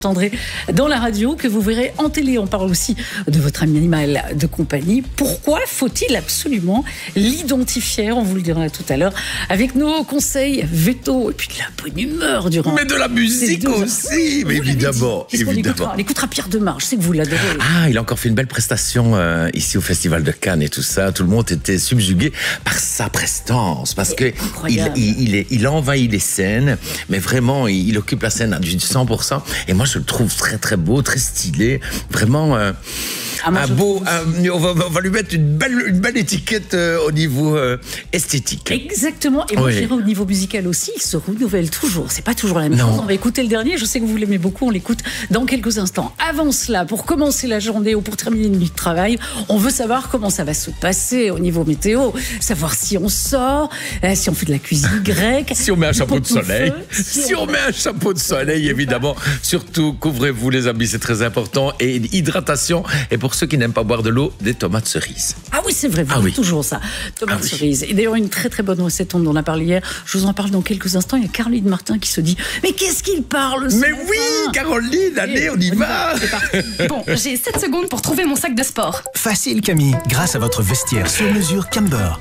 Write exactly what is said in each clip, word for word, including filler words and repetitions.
Entendrez dans la radio, que vous verrez en télé. On parle aussi de votre animal de compagnie. Pourquoi faut-il absolument l'identifier? On vous le dira tout à l'heure avec nos conseils veto et puis de la bonne humeur durant. Mais de la musique aussi, mais évidemment. Qu'est-ce qu'on évidemment. écoutera? On écoutera Pierre Demar, je sais que vous l'adorez. Ah, il a encore fait une belle prestation euh, ici au Festival de Cannes et tout ça. Tout le monde était subjugué par sa prestance, parce que il, il, il, est, il envahit les scènes, mais vraiment, il, il occupe la scène à du cent pour cent. Et moi, je le trouve très très beau, très stylé, vraiment euh, ah, un beau. Un, on, va, on va lui mettre une belle, une belle étiquette euh, au niveau euh, esthétique. Exactement. Et moi, oui. je dirais au niveau musical aussi, il se renouvelle toujours. C'est pas toujours la même non. chose. On va écouter le dernier. Je sais que vous l'aimez beaucoup. On l'écoute dans quelques instants. Avant cela, pour commencer la journée ou pour terminer une nuit de travail, on veut savoir comment ça va se passer au niveau météo, savoir si on sort, euh, si on fait de la cuisine grecque, si on met un chapeau de soleil, feu, si, si on, on met un chapeau de soleil, évidemment. Surtout, couvrez-vous les amis, c'est très important. Et hydratation. Et pour ceux qui n'aiment pas boire de l'eau, des tomates cerises. Ah oui, c'est vrai, vous ah oui. toujours ça. Tomates ah cerises. Oui. Et d'ailleurs, une très très bonne recette, on en a parlé hier. Je vous en parle dans quelques instants. Il y a Caroline Martin qui se dit, mais qu'est-ce qu'il parle ce Mais matin? oui, Caroline, allez, on y on va. C'est parti. Bon, j'ai sept secondes pour trouver mon sac de sport. Facile, Camille, grâce à votre vestiaire sur mesure Camber.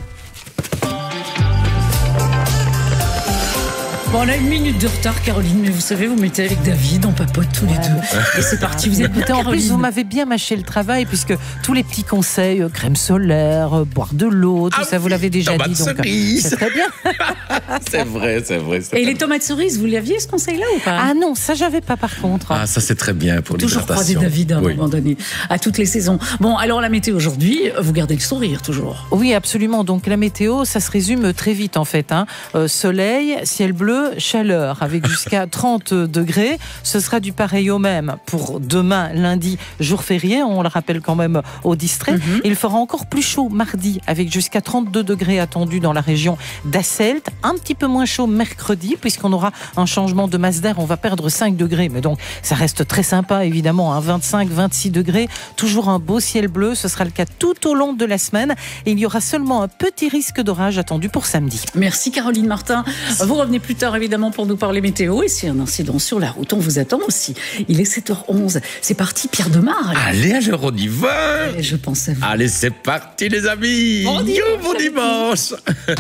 Bon, on a une minute de retard, Caroline, mais vous savez, vous mettez avec David, on papote tous les ouais, deux. Et c'est parti, vous écoutez en plus, vous m'avez bien mâché le travail, puisque tous les petits conseils, euh, crème solaire, euh, boire de l'eau, tout ah ça, oui, vous l'avez déjà dit. Donc, cerise. C'est très bien. C'est vrai, c'est vrai. Et les tomates cerises, vous l'aviez ce conseil-là ou pas? Ah non, ça, j'avais pas par contre. Ah, ça, c'est très bien pour l'hydratation. Toujours croiser David à un oui. moment donné, à toutes les saisons. Bon, alors la météo aujourd'hui, vous gardez le sourire toujours. Oui, absolument. Donc la météo, ça se résume très vite en fait. Hein. Euh, soleil, ciel bleu, chaleur avec jusqu'à trente degrés. Ce sera du pareil au même pour demain, lundi, jour férié. On le rappelle quand même au distrait. Mm-hmm. Il fera encore plus chaud mardi avec jusqu'à trente-deux degrés attendus dans la région d'Asselt. Un petit peu moins chaud mercredi puisqu'on aura un changement de masse d'air. On va perdre cinq degrés. Mais donc, ça reste très sympa évidemment. Hein, vingt-cinq, vingt-six degrés. Toujours un beau ciel bleu. Ce sera le cas tout au long de la semaine. Et il y aura seulement un petit risque d'orage attendu pour samedi. Merci Caroline Martin. Vous revenez plus tard évidemment pour nous parler météo, et s'il y a un incident sur la route, on vous attend aussi. Il est sept heures onze. C'est parti, Pierre Demar. Allez, alors on y va. Allez, je pense à vous. Allez, c'est parti les amis. Bon dimanche. Bon dimanche.